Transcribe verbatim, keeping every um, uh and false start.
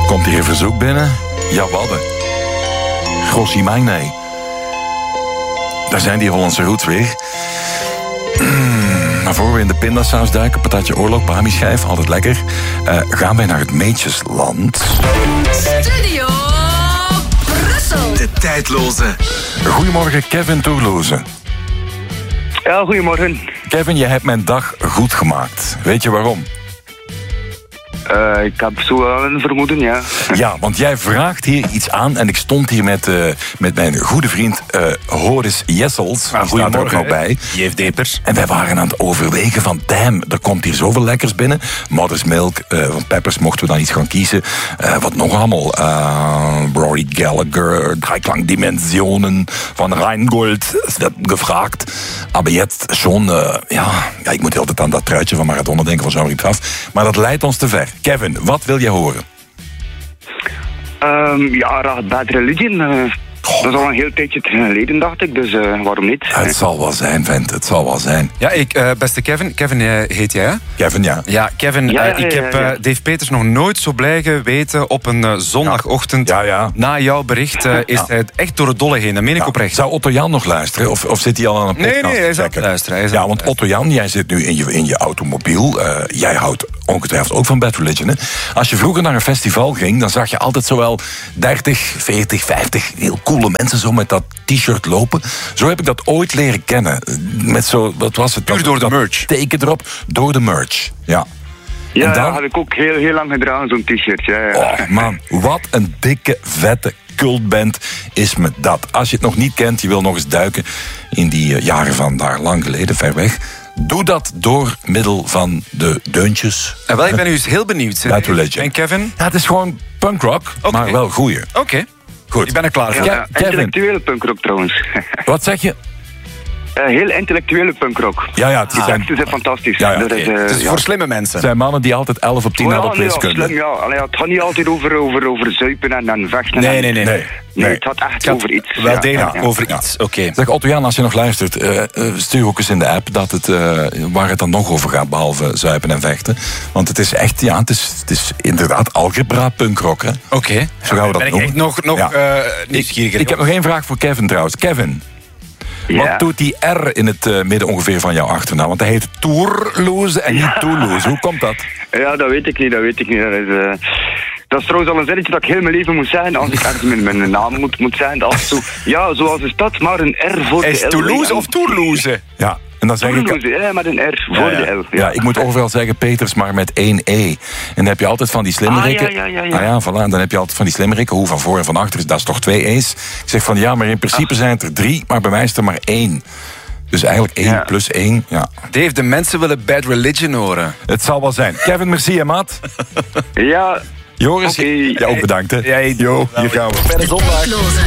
Komt hier een verzoek binnen? Ja, wadden. Grossi Magnei. Daar zijn die Hollandse roots weer. Mm, maar voor we in de pindasaus duiken, patatje oorlog, Bami-schijf, altijd lekker, uh, gaan wij naar het Meetjesland. Studio Brussel. De tijdloze. Goedemorgen, Kevin Toerloze. Ja, goedemorgen. Kevin, je hebt mijn dag goed gemaakt. Weet je waarom? Uh, ik heb zo wel een vermoeden, ja. Ja, want jij vraagt hier iets aan en ik stond hier met, uh, met mijn goede vriend uh, Horis Jessels. Ah, die staat er ook nog bij. J F Depers. En wij waren aan het overwegen van, damn, er komt hier zoveel lekkers binnen. Mother's Milk, uh, van Peppers mochten we dan iets gaan kiezen. Uh, wat nog allemaal? Uh, Rory Gallagher, Dreiklangdimensionen van Rheingold. Es werd gevraagd. Aber jetzt schon, uh, ja, ja, ik moet altijd aan dat truitje van Maradona denken van Jean-Marie Traf. Maar dat leidt ons te ver. Kevin, wat wil je horen? Um, ja, Raad Bad Religion. Uh, dat is al een heel tijdje geleden, dacht ik. Dus uh, waarom niet? Het zal wel zijn, vent. Het zal wel zijn. Ja, ik, uh, beste Kevin. Kevin uh, heet jij, hè? Kevin, ja. Ja, Kevin, Ja, ja, uh, ik ja, heb ja, ja. uh, Dave Peters nog nooit zo blij geweten op een uh, zondagochtend. Ja, ja. Na jouw bericht uh, is Ja. hij echt door het dolle heen. Dat meen ik Ja. oprecht. Zou Otto Jan nog luisteren? Of, of zit hij al aan een podcast? Nee, nee, hij is te aan het checken? luisteren, hij is aan Ja, het want Otto Jan, jij zit nu in je, in je automobiel. Uh, jij houdt ongetwijfeld ook van Bad Religion, hè? Als je vroeger naar een festival ging, dan zag je altijd zowel dertig, veertig, vijftig heel coole mensen zo met dat t-shirt lopen. Zo heb ik dat ooit leren kennen. Met zo, wat was het? Puur Dat- door de dat merch. Teken erop, door de merch. Ja. Ja, en dan- dat had ik ook heel, heel lang gedragen, zo'n t-shirt. Ja, ja. Oh man, wat een dikke, vette cultband is met dat. Als je het nog niet kent, je wil nog eens duiken in die uh, jaren van daar lang geleden, ver weg. Doe dat door middel van de deuntjes. En wel, ik ben nu eens heel benieuwd. Bad Religion. En Kevin? Ja, het is gewoon punkrock, Oké. maar wel goeie. Oké, okay. Goed. ik ben er klaar voor. Ja, Ke- Kevin. intellectuele punkrock trouwens. Wat zeg je? Uh, heel intellectuele punkrock. Ja, ja, het Die zijn, teksten zijn fantastisch. Ja, ja, Dat is, Oké. uh, Het is ja. voor slimme mensen. het zijn mannen die altijd elf op tien Oh, ja, hadden op nee, ja, wiskunde. slim, ja. Allee, het gaat niet altijd over, over, over zuipen en, en vechten. Nee, en- nee, nee. Nee, Nee, nee. het gaat echt Het gaat over iets. Wel Ja, degelijk ja, ja. over Ja. iets. Oké. Zeg Otto Jan, als je nog luistert, uh, uh, stuur ook eens in de app dat het, uh, waar het dan nog over gaat, behalve zuipen en vechten. Want het is echt, ja, het is, het is inderdaad algebra punkrock, hè. Oké. Zo gaan we dat ben ik noemen. echt nog, nog Ja. uh, nieuwsgieriger. Ik heb nog één vraag voor Kevin trouwens. Kevin, Ja. wat doet die R in het uh, midden ongeveer van jouw achternaam? Want hij heet Toerloze en niet Toulouse. Hoe komt dat? Ja, dat weet ik niet, dat weet ik niet. Dat is, uh, dat is trouwens al een zinnetje dat ik heel mijn leven moet zijn. Als ik ergens mijn, mijn naam moet, moet zijn. Dat is zo, ja, zoals de stad, maar een R voor Is de L. Toulouse of Toulouse? Ja, en dan zeg ik... Toulouse, ja, met een R voor Ja, ja. de L. Ja, ik moet overal zeggen Peters, maar met één E. En dan heb je altijd van die slimmerikken. Ah, ja, ja, ja, ja. Ah ja, voilà. En dan heb je altijd van die slimmerikken. Hoe van voor en van achter is, dat is toch twee E's? Ik zeg van ja, maar in principe zijn het er drie, maar bij mij is er maar één. Dus eigenlijk één Ja. plus één, ja. Dave, de mensen willen Bad Religion horen. Het zal wel zijn. Kevin, merci hè, maat. Ja, Joris, Oké. ja, ook bedankt hè. Ja, Jo, hier gaan we. Tijdloze.